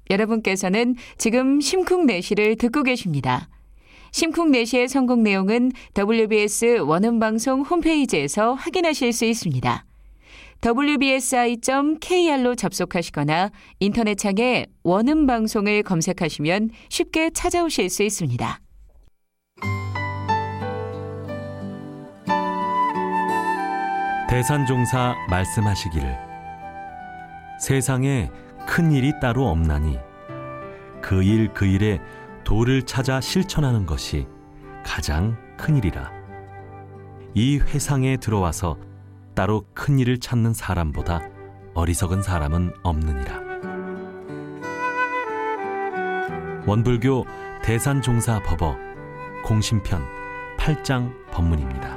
여러분께서는 지금 심쿵내시를 듣고 계십니다. 심쿵내시의 성공 내용은 WBS 원음방송 홈페이지에서 확인하실 수 있습니다. wbsi.kr로 접속하시거나 인터넷창에 원음방송을 검색하시면 쉽게 찾아오실 수 있습니다. 대산종사 말씀하시기를 세상에 큰 일이 따로 없나니 그 일 그 일에 도를 찾아 실천하는 것이 가장 큰 일이라. 이 회상에 들어와서 따로 큰 일을 찾는 사람보다 어리석은 사람은 없느니라. 원불교 대산종사 법어 공심편 8장 법문입니다.